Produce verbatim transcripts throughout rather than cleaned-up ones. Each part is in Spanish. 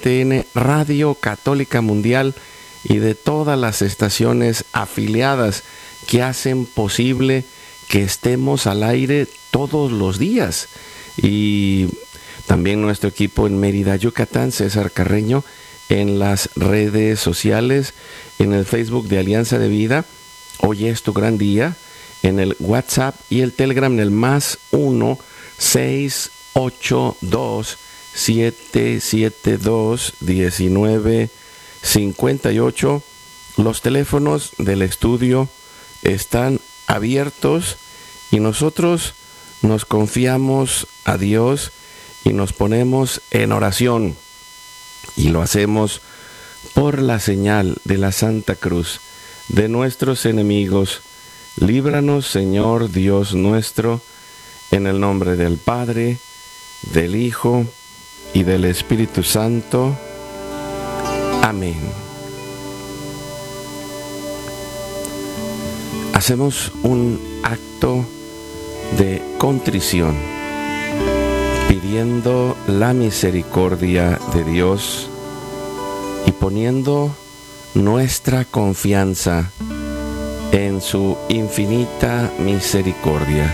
T N, Radio Católica Mundial, y de todas las estaciones afiliadas que hacen posible que estemos al aire todos los días. Y también nuestro equipo en Mérida, Yucatán, César Carreño, en las redes sociales, en el Facebook de Alianza de Vida, Hoy es tu gran día, en el WhatsApp y el Telegram en el más uno seis ocho dos siete siete dos uno nueve cinco ocho. Los teléfonos del estudio están abiertos y nosotros nos confiamos a Dios y nos ponemos en oración, y lo hacemos por la señal de la Santa Cruz de nuestros enemigos. Líbranos, Señor Dios nuestro, en el nombre del Padre, del Hijo y del Espíritu Santo. Amén. Hacemos un acto de contrición, pidiendo la misericordia de Dios y poniendo nuestra confianza en su infinita misericordia.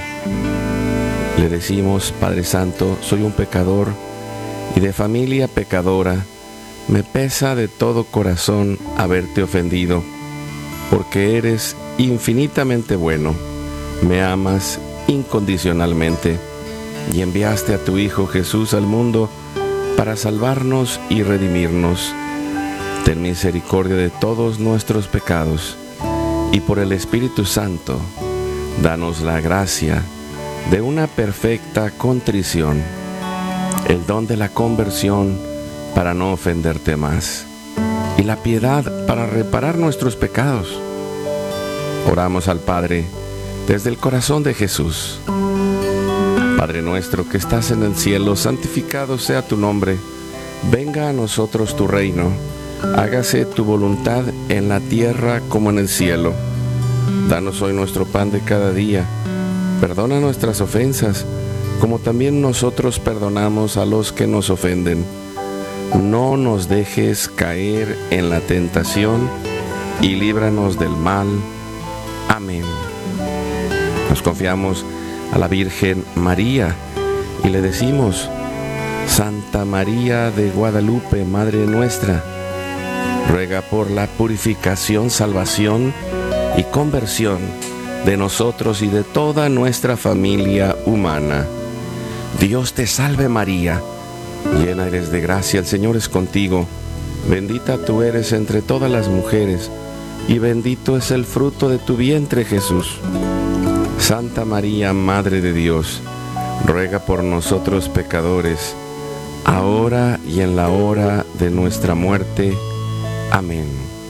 Le decimos: Padre Santo, soy un pecador y de familia pecadora. Me pesa de todo corazón haberte ofendido, porque eres infinitamente bueno, me amas incondicionalmente y enviaste a tu Hijo Jesús al mundo para salvarnos y redimirnos. Ten misericordia de todos nuestros pecados y por el Espíritu Santo, danos la gracia de una perfecta contrición, el don de la conversión para no ofenderte más, y la piedad para reparar nuestros pecados. Oramos al Padre desde el corazón de Jesús. Padre nuestro que estás en el cielo, santificado sea tu nombre. Venga a nosotros tu reino. Hágase tu voluntad en la tierra como en el cielo. Danos hoy nuestro pan de cada día. Perdona nuestras ofensas, como también nosotros perdonamos a los que nos ofenden. No nos dejes caer en la tentación y líbranos del mal. Amén. Nos confiamos a la Virgen María y le decimos: Santa María de Guadalupe, Madre nuestra, ruega por la purificación, salvación y conversión de nosotros y de toda nuestra familia humana. Dios te salve María, llena eres de gracia, el Señor es contigo. Bendita tú eres entre todas las mujeres, y bendito es el fruto de tu vientre, Jesús. Santa María, Madre de Dios, ruega por nosotros pecadores, ahora y en la hora de nuestra muerte. Amén.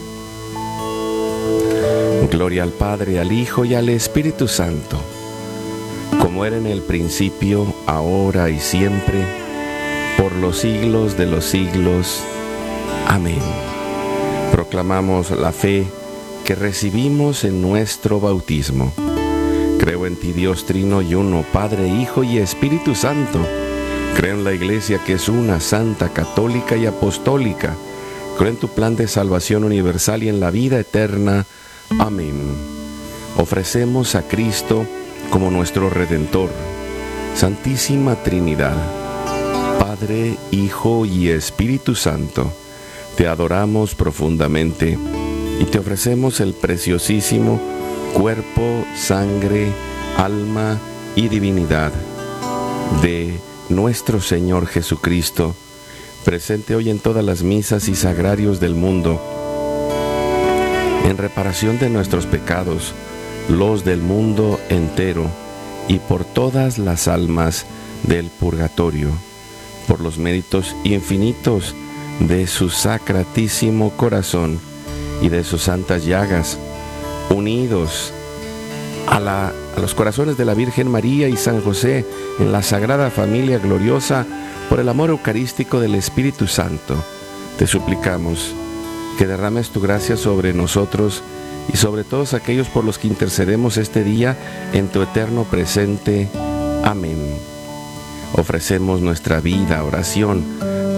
Gloria al Padre, al Hijo y al Espíritu Santo, como era en el principio, ahora y siempre, por los siglos de los siglos. Amén. Proclamamos la fe que recibimos en nuestro bautismo. Creo en ti, Dios Trino y Uno, Padre, Hijo y Espíritu Santo. Creo en la Iglesia que es una, santa, católica y apostólica. Creo en tu plan de salvación universal y en la vida eterna. Amén. Ofrecemos a Cristo como nuestro Redentor. Santísima Trinidad, Padre, Hijo y Espíritu Santo, te adoramos profundamente y te ofrecemos el preciosísimo cuerpo, sangre, alma y divinidad de nuestro Señor Jesucristo, presente hoy en todas las misas y sagrarios del mundo, en reparación de nuestros pecados, los del mundo entero, y por todas las almas del purgatorio, por los méritos infinitos de su sacratísimo corazón y de sus santas llagas, unidos a, la, a los corazones de la Virgen María y San José en la Sagrada Familia Gloriosa, por el amor eucarístico del Espíritu Santo, te suplicamos que derrames tu gracia sobre nosotros y sobre todos aquellos por los que intercedemos este día en tu eterno presente. Amén. Ofrecemos nuestra vida, oración,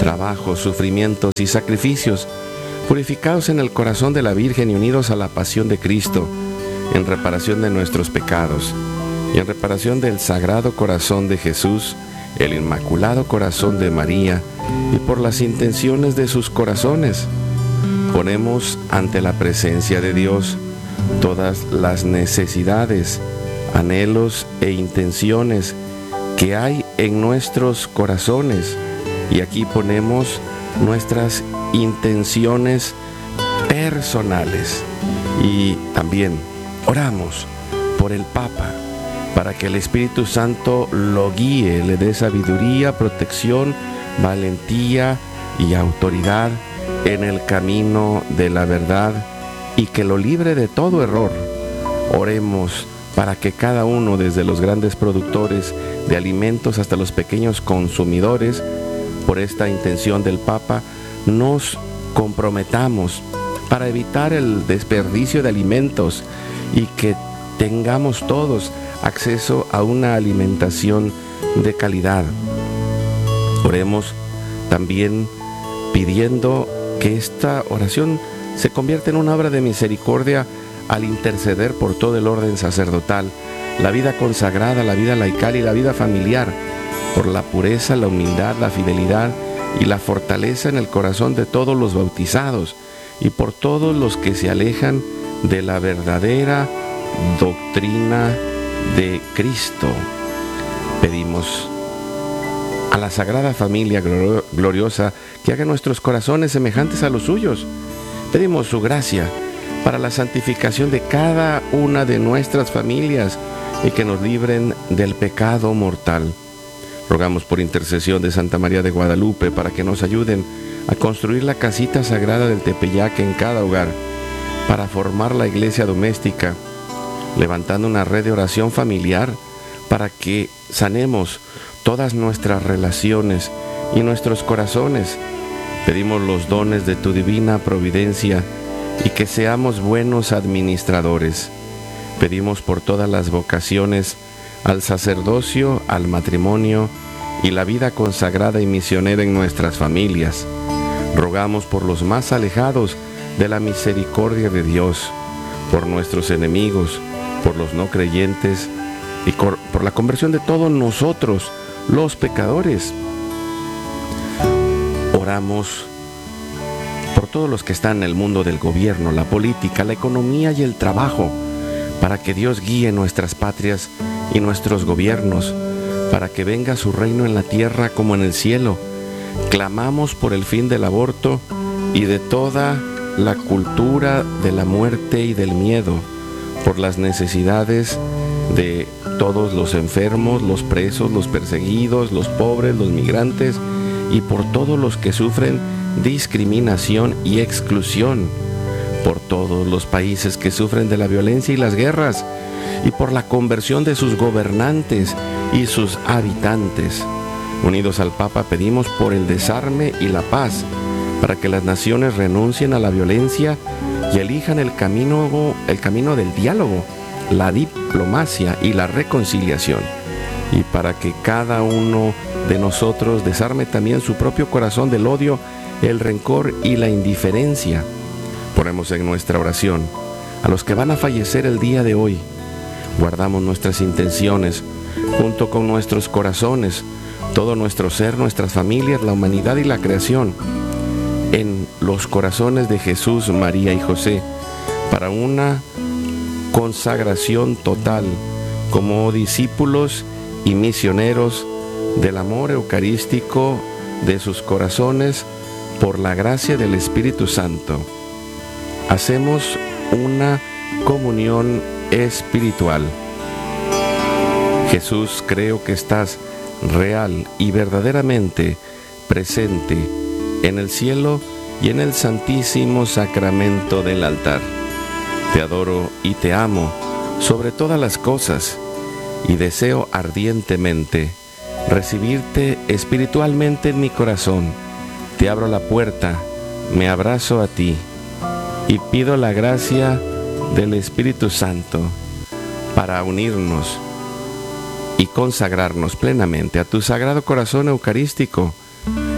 trabajos, sufrimientos y sacrificios, purificados en el corazón de la Virgen y unidos a la pasión de Cristo, en reparación de nuestros pecados y en reparación del Sagrado Corazón de Jesús, el Inmaculado Corazón de María, y por las intenciones de sus corazones, ponemos ante la presencia de Dios todas las necesidades, anhelos e intenciones que hay en nuestros corazones, y aquí ponemos nuestras intenciones personales. Y también oramos por el Papa, para que el Espíritu Santo lo guíe, le dé sabiduría, protección, valentía y autoridad en el camino de la verdad, y que lo libre de todo error. Oremos para que cada uno, desde los grandes productores de alimentos hasta los pequeños consumidores, por esta intención del Papa, nos comprometamos para evitar el desperdicio de alimentos y que tengamos todos acceso a una alimentación de calidad. Oremos también pidiendo que esta oración se convierta en una obra de misericordia al interceder por todo el orden sacerdotal, la vida consagrada, la vida laical y la vida familiar, por la pureza, la humildad, la fidelidad y la fortaleza en el corazón de todos los bautizados, y por todos los que se alejan de la verdadera doctrina de Cristo. Pedimos a la Sagrada Familia Gloriosa que haga nuestros corazones semejantes a los suyos. Pedimos su gracia para la santificación de cada una de nuestras familias y que nos libren del pecado mortal. Rogamos por intercesión de Santa María de Guadalupe para que nos ayuden a construir la casita sagrada del Tepeyac en cada hogar, para formar la iglesia doméstica, levantando una red de oración familiar para que sanemos todas nuestras relaciones y nuestros corazones. Pedimos los dones de tu divina providencia y que seamos buenos administradores. Pedimos por todas las vocaciones al sacerdocio, al matrimonio y la vida consagrada y misionera en nuestras familias. Rogamos por los más alejados de la misericordia de Dios, por nuestros enemigos, por los no creyentes y por la conversión de todos nosotros, los pecadores. Oramos por todos los que están en el mundo del gobierno, la política, la economía y el trabajo, para que Dios guíe nuestras patrias y nuestros gobiernos, para que venga su reino en la tierra como en el cielo. Clamamos por el fin del aborto y de toda la cultura de la muerte y del miedo, por las necesidades de todos los enfermos, los presos, los perseguidos, los pobres, los migrantes, y por todos los que sufren discriminación y exclusión, por todos los países que sufren de la violencia y las guerras, y por la conversión de sus gobernantes y sus habitantes. Unidos al Papa, pedimos por el desarme y la paz, para que las naciones renuncien a la violencia y elijan el camino, el camino del diálogo, la diplomacia y la reconciliación, y para que cada uno de nosotros desarme también su propio corazón del odio, el rencor y la indiferencia. Ponemos en nuestra oración a los que van a fallecer el día de hoy. Guardamos nuestras intenciones junto con nuestros corazones, todo nuestro ser, nuestras familias, la humanidad y la creación, en los corazones de Jesús, María y José, para una consagración total como discípulos y misioneros del amor eucarístico de sus corazones por la gracia del Espíritu Santo. Hacemos una comunión espiritual. Jesús, creo que estás real y verdaderamente presente en el cielo y en el santísimo sacramento del altar. Te adoro y te amo sobre todas las cosas y deseo ardientemente recibirte espiritualmente en mi corazón. Te abro la puerta, me abrazo a ti y pido la gracia del Espíritu Santo para unirnos y consagrarnos plenamente a tu Sagrado Corazón Eucarístico, y por tu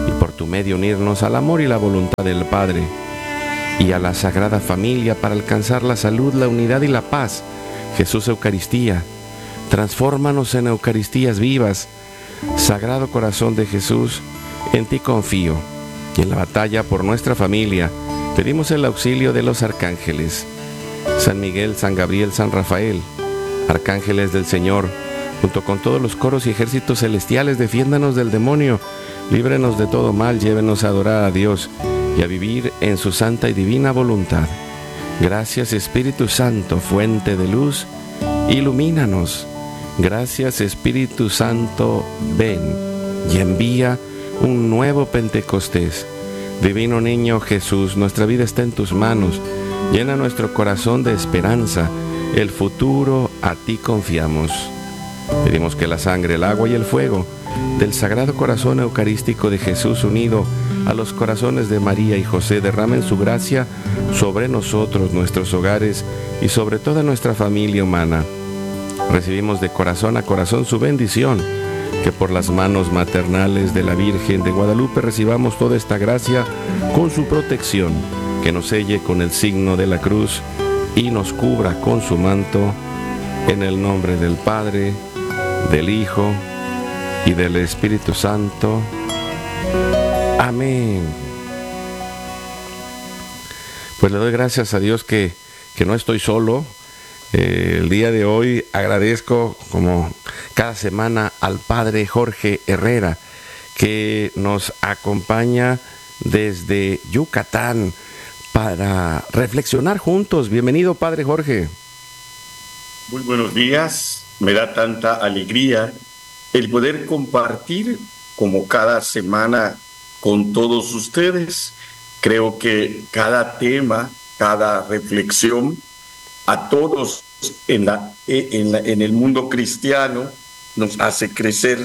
su medio unirnos al amor y la voluntad del Padre y a la Sagrada Familia para alcanzar la salud, la unidad y la paz. Jesús Eucaristía, transfórmanos en Eucaristías vivas. Sagrado Corazón de Jesús, en ti confío, y en la batalla por nuestra familia pedimos el auxilio de los arcángeles. San Miguel, San Gabriel, San Rafael, arcángeles del Señor, junto con todos los coros y ejércitos celestiales, defiéndanos del demonio, líbrenos de todo mal, llévenos a adorar a Dios y a vivir en su santa y divina voluntad. Gracias, Espíritu Santo, fuente de luz, ilumínanos. Gracias, Espíritu Santo, ven y envía un nuevo Pentecostés. Divino Niño Jesús, nuestra vida está en tus manos. Llena nuestro corazón de esperanza. El futuro a ti confiamos. Pedimos que la sangre, el agua y el fuego del Sagrado Corazón Eucarístico de Jesús, unido a los corazones de María y José, derramen su gracia sobre nosotros, nuestros hogares y sobre toda nuestra familia humana. Recibimos de corazón a corazón su bendición, que por las manos maternales de la Virgen de Guadalupe recibamos toda esta gracia con su protección, que nos selle con el signo de la cruz y nos cubra con su manto, en el nombre del Padre, del Hijo y del Espíritu Santo. Amén. Pues le doy gracias a Dios que, que no estoy solo. Eh, el día de hoy agradezco, como cada semana, al Padre Jorge Herrera, que nos acompaña desde Yucatán para reflexionar juntos. Bienvenido, Padre Jorge. Muy buenos días. Me da tanta alegría el poder compartir, como cada semana, con todos ustedes. Creo que cada tema, cada reflexión, a todos en, la, en, la, en el mundo cristiano nos hace crecer.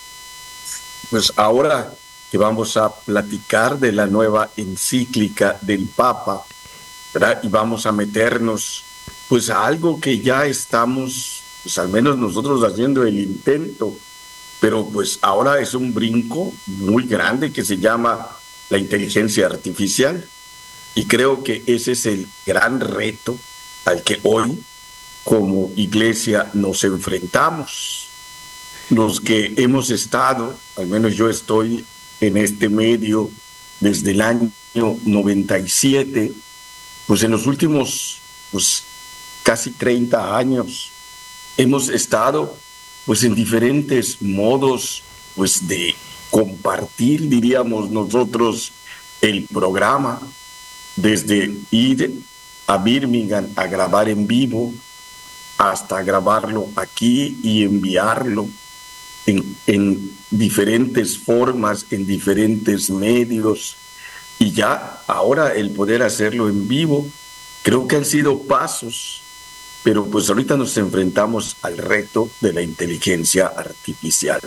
Pues ahora que vamos a platicar de la nueva encíclica del Papa, ¿verdad? Y vamos a meternos pues a algo que ya estamos, pues al menos nosotros, haciendo el intento, pero pues ahora es un brinco muy grande que se llama la inteligencia artificial, y creo que ese es el gran reto al que hoy como iglesia nos enfrentamos. Los que hemos estado, al menos yo estoy en este medio desde el año noventa y siete, pues en los últimos pues casi treinta años hemos estado pues en diferentes modos pues de compartir, diríamos nosotros, el programa, desde ir a Birmingham a grabar en vivo hasta grabarlo aquí y enviarlo en, en diferentes formas, en diferentes medios, y ya ahora el poder hacerlo en vivo. Creo que han sido pasos, pero pues ahorita nos enfrentamos al reto de la inteligencia artificial.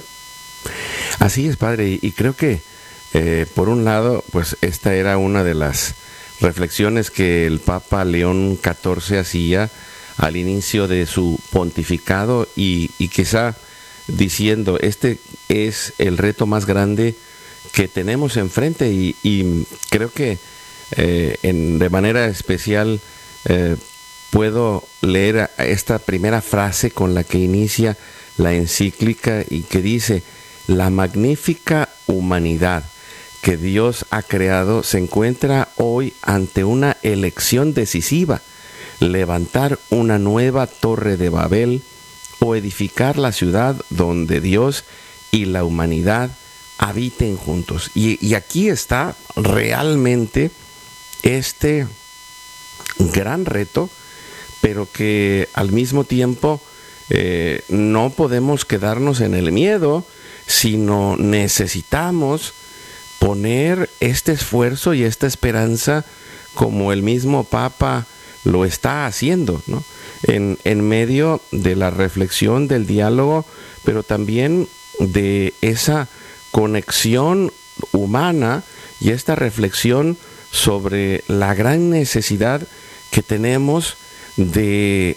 Así es, Padre, y creo que eh, por un lado, pues esta era una de las reflexiones que el Papa León catorce hacía al inicio de su pontificado, y, y quizá diciendo, este es el reto más grande que tenemos enfrente, y, y creo que eh, en, de manera especial eh, puedo leer esta primera frase con la que inicia la encíclica y que dice: la magnífica humanidad que Dios ha creado se encuentra hoy ante una elección decisiva: levantar una nueva torre de Babel o edificar la ciudad donde Dios y la humanidad habiten juntos. Y, y aquí está realmente este gran reto, pero que al mismo tiempo eh, no podemos quedarnos en el miedo, sino necesitamos poner este esfuerzo y esta esperanza, como el mismo Papa lo está haciendo, ¿no? En, en medio de la reflexión, del diálogo, pero también de esa conexión humana y esta reflexión sobre la gran necesidad que tenemos de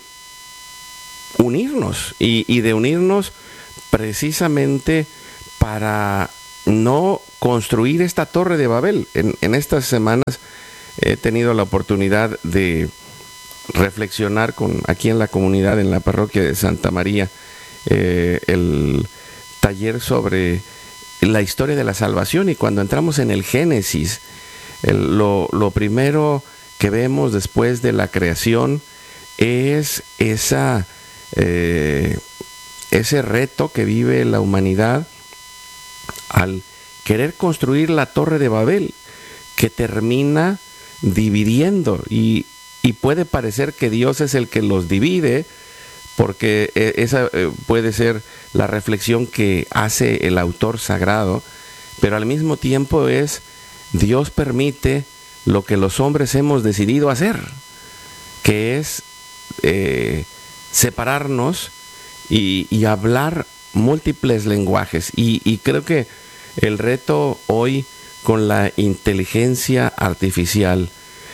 unirnos y, y de unirnos precisamente para no construir esta torre de Babel. En, en estas semanas he tenido la oportunidad de reflexionar con aquí en la comunidad, en la parroquia de Santa María, eh, el taller sobre la historia de la salvación, y cuando entramos en el Génesis, el, lo, lo primero que vemos después de la creación es esa, eh, ese reto que vive la humanidad al querer construir la torre de Babel, que termina dividiendo, y, y puede parecer que Dios es el que los divide, porque esa puede ser la reflexión que hace el autor sagrado, pero al mismo tiempo es Dios permite lo que los hombres hemos decidido hacer, que es eh, separarnos y, y hablar múltiples lenguajes. Y, y creo que el reto hoy con la inteligencia artificial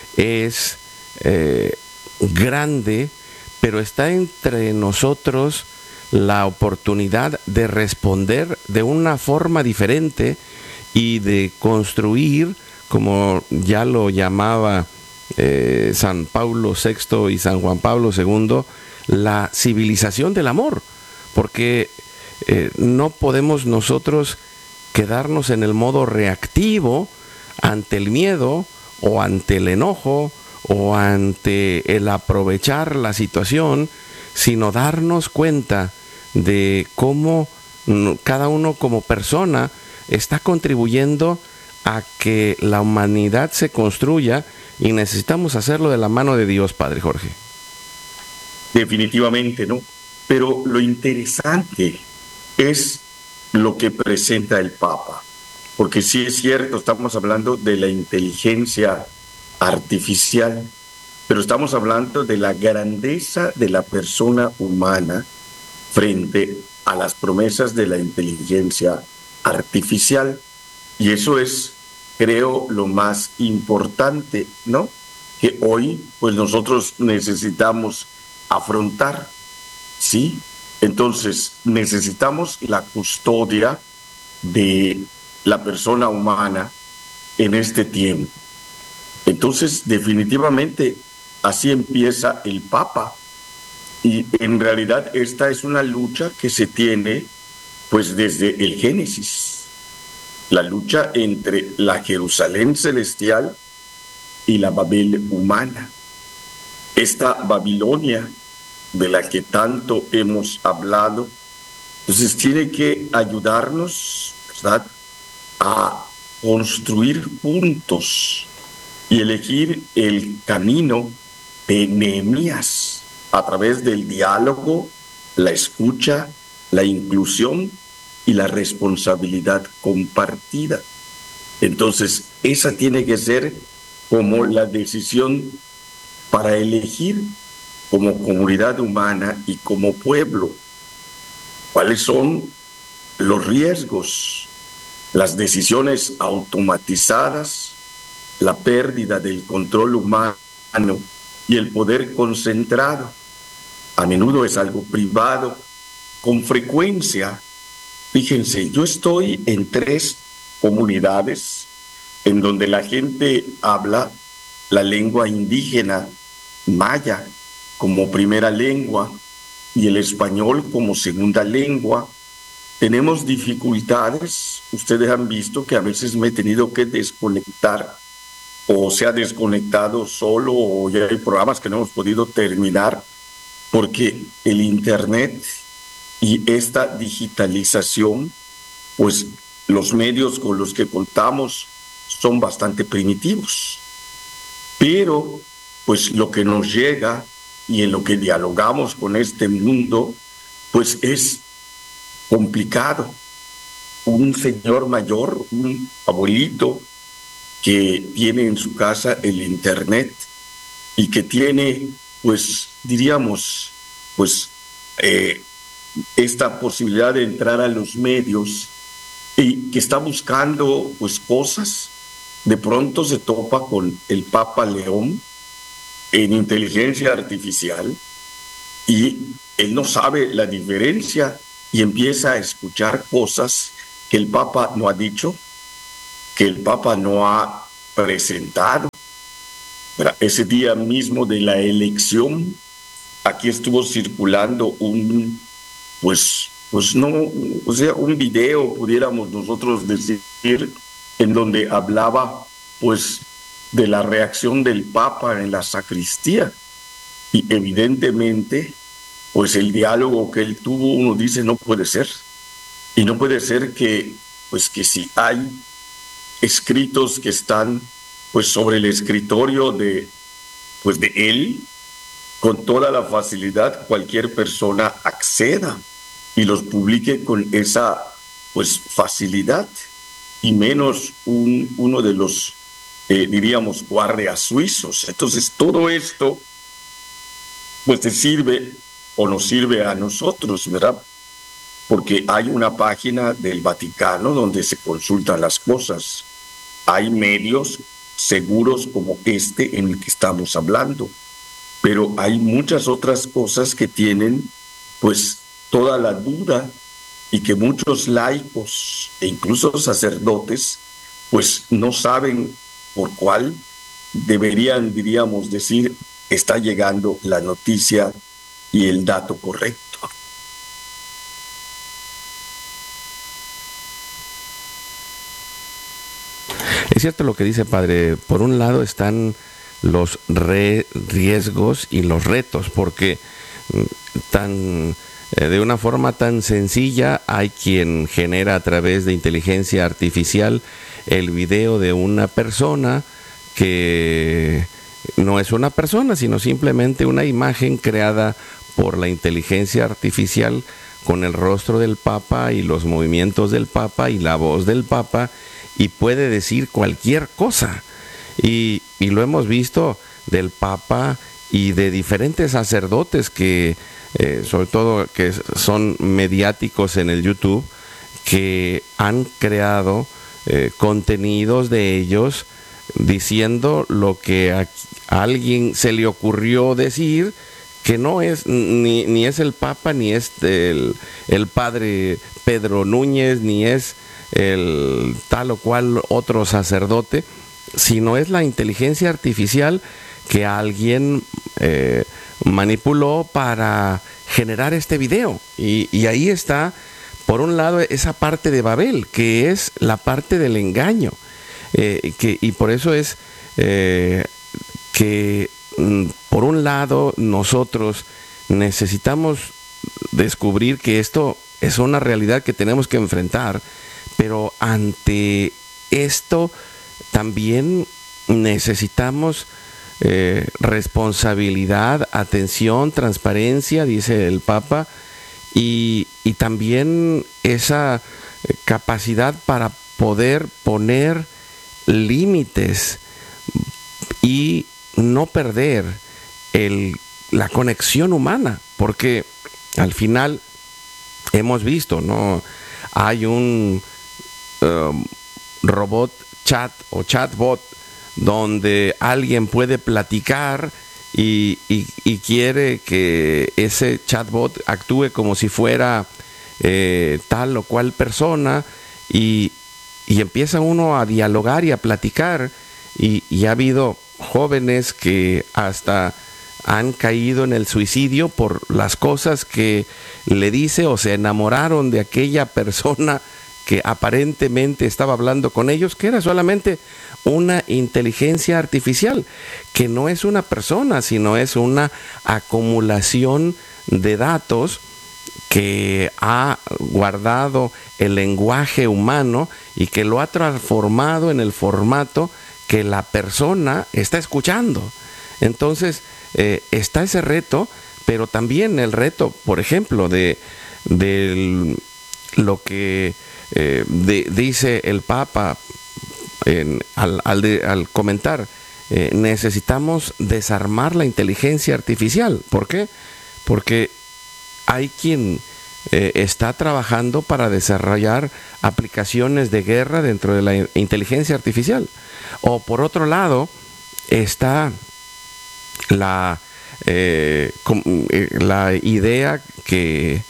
es eh, grande, pero está entre nosotros la oportunidad de responder de una forma diferente y de construir, como ya lo llamaba eh, San Pablo sexto y San Juan Pablo segundo, la civilización del amor, porque eh, no podemos nosotros quedarnos en el modo reactivo ante el miedo o ante el enojo o ante el aprovechar la situación, sino darnos cuenta de cómo cada uno como persona está contribuyendo a que la humanidad se construya, y necesitamos hacerlo de la mano de Dios, Padre Jorge. Definitivamente, ¿no? Pero lo interesante es lo que presenta el Papa, porque sí es cierto, estamos hablando de la inteligencia artificial, pero estamos hablando de la grandeza de la persona humana frente a las promesas de la inteligencia artificial. Y eso es, creo, lo más importante, ¿no? Que hoy, pues nosotros necesitamos afrontar, ¿sí? Entonces, necesitamos la custodia de la persona humana en este tiempo. Entonces, definitivamente, así empieza el Papa. Y en realidad esta es una lucha que se tiene pues desde el Génesis. La lucha entre la Jerusalén celestial y la Babel humana. Esta Babilonia de la que tanto hemos hablado, entonces tiene que ayudarnos, ¿verdad?, a construir juntos y elegir el camino de Nehemías a través del diálogo, la escucha, la inclusión y la responsabilidad compartida. Entonces, esa tiene que ser como la decisión para elegir como comunidad humana y como pueblo cuáles son los riesgos, las decisiones automatizadas, la pérdida del control humano y el poder concentrado. A menudo es algo privado. Con frecuencia, fíjense, yo estoy en tres comunidades en donde la gente habla la lengua indígena maya como primera lengua y el español como segunda lengua. Tenemos dificultades. Ustedes han visto que a veces me he tenido que desconectar, o se ha desconectado solo, o ya hay programas que no hemos podido terminar porque el internet y esta digitalización, pues los medios con los que contamos son bastante primitivos. Pero pues lo que nos llega y en lo que dialogamos con este mundo, pues es complicado. Un señor mayor, un abuelito que tiene en su casa el internet y que tiene, pues diríamos, pues eh, esta posibilidad de entrar a los medios y que está buscando pues cosas, de pronto se topa con el Papa León en inteligencia artificial y él no sabe la diferencia y empieza a escuchar cosas que el Papa no ha dicho, que el Papa no ha presentado. Ese día mismo de la elección, aquí estuvo circulando un, pues, pues no, o sea, un video, pudiéramos nosotros decir, en donde hablaba, pues, de la reacción del Papa en la sacristía. Y evidentemente, pues el diálogo que él tuvo, uno dice, no puede ser. Y no puede ser que, pues, que si hay escritos que están, pues, sobre el escritorio de, pues, de él, con toda la facilidad cualquier persona acceda y los publique con esa, pues, facilidad, y menos un, uno de los, eh, diríamos, guardias suizos. Entonces todo esto, pues, te sirve o nos sirve a nosotros, ¿verdad? Porque hay una página del Vaticano donde se consultan las cosas. Hay medios seguros como este en el que estamos hablando, pero hay muchas otras cosas que tienen, pues, toda la duda, y que muchos laicos e incluso sacerdotes, pues, no saben por cuál deberían, diríamos, decir, está llegando la noticia y el dato correcto. Es cierto lo que dice padre. Por un lado están los re riesgos y los retos, porque tan eh, de una forma tan sencilla hay quien genera a través de inteligencia artificial el video de una persona que no es una persona, sino simplemente una imagen creada por la inteligencia artificial con el rostro del Papa y los movimientos del Papa y la voz del Papa, y puede decir cualquier cosa. Y, y lo hemos visto del Papa y de diferentes sacerdotes que, eh, sobre todo que son mediáticos en el YouTube, que han creado eh, contenidos de ellos diciendo lo que a, a alguien se le ocurrió decir, que no es ni, ni es el Papa, ni es el, el padre Pedro Núñez, ni es el tal o cual otro sacerdote, sino es la inteligencia artificial que alguien eh, manipuló para generar este video. Y, y ahí está, por un lado, esa parte de Babel, que es la parte del engaño. Eh, que, y por eso es eh, que, por un lado, nosotros necesitamos descubrir que esto es una realidad que tenemos que enfrentar, pero ante esto también necesitamos eh, responsabilidad, atención, transparencia, dice el Papa, y, y también esa capacidad para poder poner límites y no perder el, la conexión humana, porque al final hemos visto, ¿no? Hay un um, robot chat o chatbot donde alguien puede platicar y, y, y quiere que ese chatbot actúe como si fuera eh, tal o cual persona, y, y empieza uno a dialogar y a platicar, y, y ha habido jóvenes que hasta han caído en el suicidio por las cosas que le dice, o se enamoraron de aquella persona que aparentemente estaba hablando con ellos, que era solamente una inteligencia artificial, que no es una persona, sino es una acumulación de datos que ha guardado el lenguaje humano y que lo ha transformado en el formato que la persona está escuchando. Entonces, eh, está ese reto, pero también el reto, por ejemplo, de, de lo que eh, de, dice el Papa en, al, al, de, al comentar, eh, necesitamos desarmar la inteligencia artificial. ¿Por qué? Porque hay quien eh, está trabajando para desarrollar aplicaciones de guerra dentro de la inteligencia artificial. O por otro lado, está la, eh, com, eh, la idea que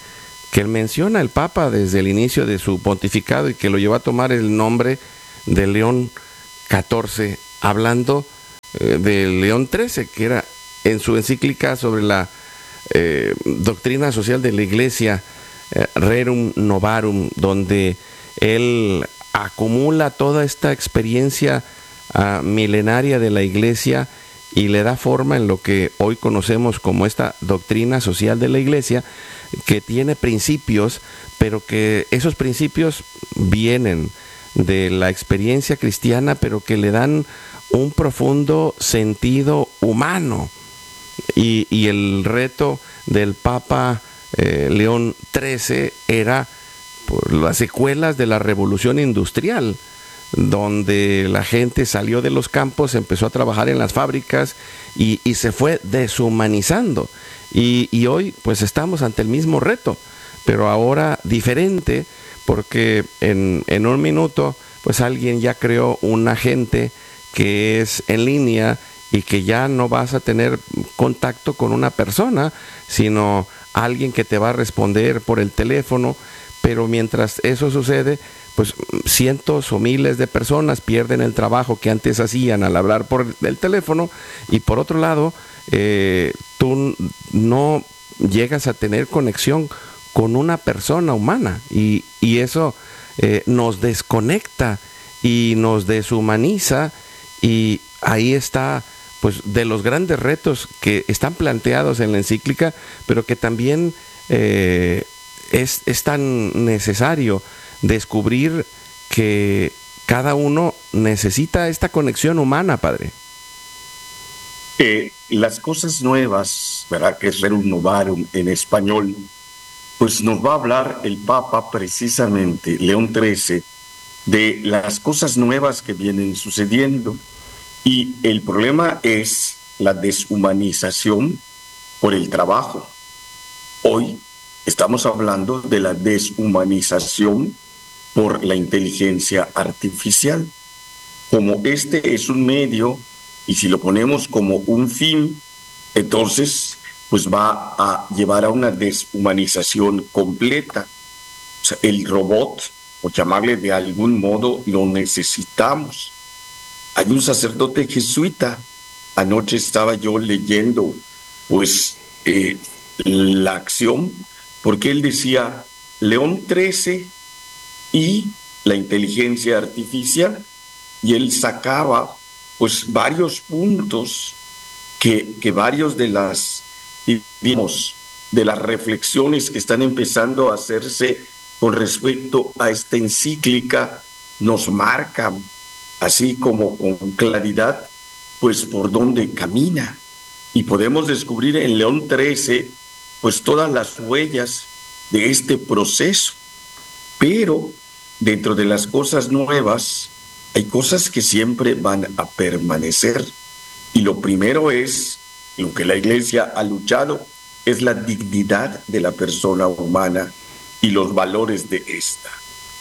que menciona el Papa desde el inicio de su pontificado y que lo llevó a tomar el nombre de León catorce, hablando eh, de León trece, que era en su encíclica sobre la eh, doctrina social de la Iglesia, eh, Rerum Novarum, donde él acumula toda esta experiencia uh, milenaria de la Iglesia y le da forma en lo que hoy conocemos como esta doctrina social de la Iglesia, que tiene principios, pero que esos principios vienen de la experiencia cristiana, pero que le dan un profundo sentido humano. Y, y el reto del Papa eh, León trece era por las secuelas de la revolución industrial, donde la gente salió de los campos, empezó a trabajar en las fábricas y, y se fue deshumanizando. Y, y hoy pues estamos ante el mismo reto, pero ahora diferente, porque en, en un minuto pues alguien ya creó un agente que es en línea y que ya no vas a tener contacto con una persona, sino alguien que te va a responder por el teléfono. Pero mientras eso sucede, pues cientos o miles de personas pierden el trabajo que antes hacían al hablar por el teléfono, y por otro lado, eh, tú no llegas a tener conexión con una persona humana, y, y eso eh, nos desconecta y nos deshumaniza, y ahí está pues de los grandes retos que están planteados en la encíclica, pero que también eh, es, es tan necesario descubrir que cada uno necesita esta conexión humana, Padre. Eh, las cosas nuevas, ¿verdad?, que es Rerum Novarum en español, pues nos va a hablar el Papa precisamente, León trece, de las cosas nuevas que vienen sucediendo. Y el problema es la deshumanización por el trabajo. Hoy estamos hablando de la deshumanización por la inteligencia artificial. Como este es un medio, y si lo ponemos como un fin, entonces pues va a llevar a una deshumanización completa. O sea, el robot, o llamarle de algún modo, lo necesitamos. Hay un sacerdote jesuita, anoche estaba yo leyendo pues eh, la acción, porque él decía León trece y la inteligencia artificial, y él sacaba pues varios puntos que, que varios de las, digamos, de las reflexiones que están empezando a hacerse con respecto a esta encíclica nos marcan, así como con claridad, pues por dónde camina. Y podemos descubrir en León trece, pues todas las huellas de este proceso. Pero dentro de las cosas nuevas, hay cosas que siempre van a permanecer. Y lo primero es, lo que la Iglesia ha luchado, es la dignidad de la persona humana y los valores de esta.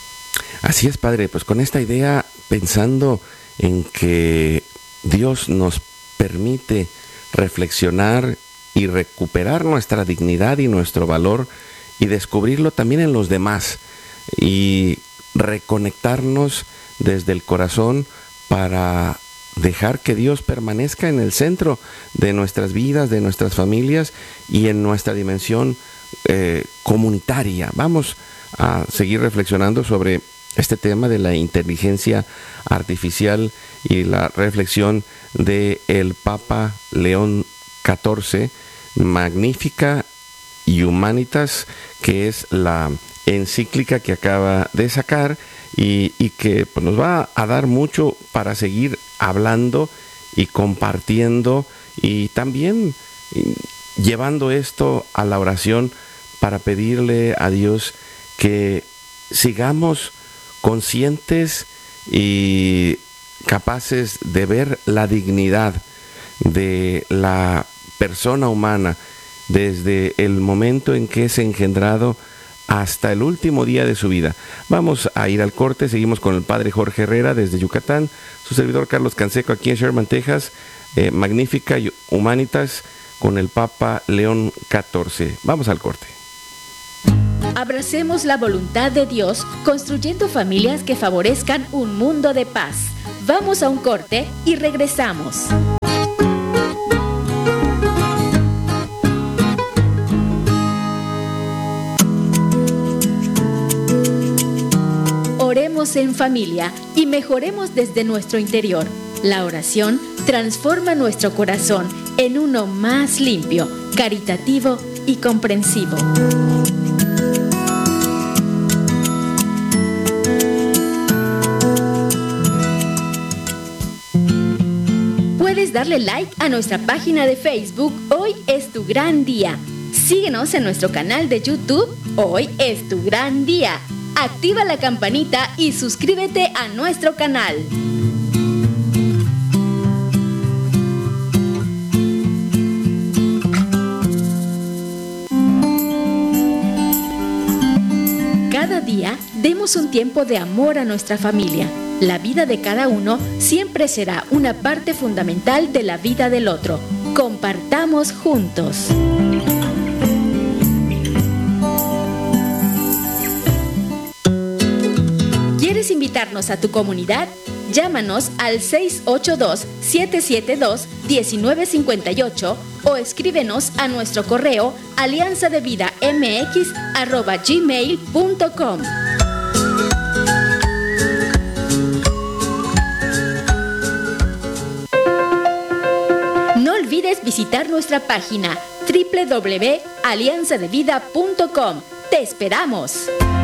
Así es, Padre, pues con esta idea, pensando en que Dios nos permite reflexionar y recuperar nuestra dignidad y nuestro valor, y descubrirlo también en los demás, y reconectarnos desde el corazón para dejar que Dios permanezca en el centro de nuestras vidas, de nuestras familias y en nuestra dimensión eh, comunitaria. Vamos a seguir reflexionando sobre este tema de la inteligencia artificial y la reflexión de el Papa León catorce, Magnificat Humanitas, que es la encíclica que acaba de sacar y, y que pues, nos va a dar mucho para seguir hablando y compartiendo, y también y, llevando esto a la oración para pedirle a Dios que sigamos conscientes y capaces de ver la dignidad de la persona humana desde el momento en que es engendrado hasta el último día de su vida. Vamos a ir al corte, seguimos con el Padre Jorge Herrera desde Yucatán, su servidor Carlos Canseco aquí en Sherman, Texas, eh, Magnificat Humanitas con el Papa León catorce. Vamos al corte. Abracemos la voluntad de Dios, construyendo familias que favorezcan un mundo de paz. Vamos a un corte y regresamos. Oremos en familia y mejoremos desde nuestro interior. La oración transforma nuestro corazón en uno más limpio, caritativo y comprensivo. Puedes darle like a nuestra página de Facebook Hoy es tu gran día. Síguenos en nuestro canal de YouTube Hoy es tu gran día. Activa la campanita y suscríbete a nuestro canal. Cada día demos un tiempo de amor a nuestra familia. La vida de cada uno siempre será una parte fundamental de la vida del otro. Compartamos juntos. ¿Quieres invitarnos a tu comunidad? Llámanos al seis ocho dos, siete siete dos, uno nueve cinco ocho o escríbenos a nuestro correo alianzadevidamx arroba gmail punto com. No olvides visitar nuestra página doble u doble u doble u punto alianza de vida punto com. ¡Te esperamos!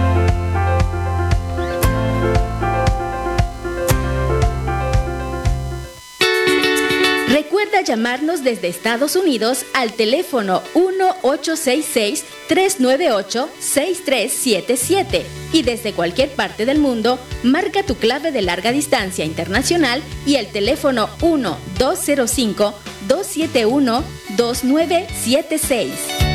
Recuerda llamarnos desde Estados Unidos al teléfono uno ocho seis seis, tres nueve ocho, seis tres siete siete y desde cualquier parte del mundo marca tu clave de larga distancia internacional y el teléfono uno dos cero cinco, dos siete uno, dos nueve siete seis.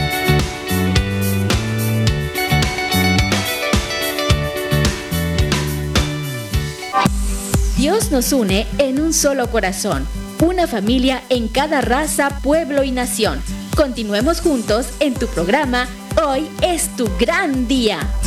Dios nos une en un solo corazón. Una familia en cada raza, pueblo y nación. Continuemos juntos en tu programa Hoy es tu gran día.